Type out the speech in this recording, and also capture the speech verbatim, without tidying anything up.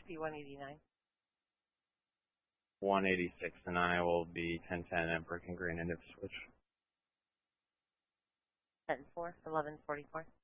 be one eighty-nine. one eighty-six, and I will be ten ten and Brick and Green into switch. ten four, eleven forty-four.